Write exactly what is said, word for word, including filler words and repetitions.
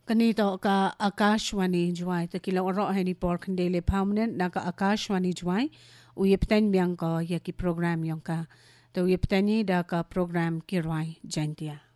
Kanito ka Akashwani juai te kila oro hani por kendele permanent na ka Akashwani juai uyepten biang ko ya ki program yang ka to uyeptani da ka program kirwai jantia.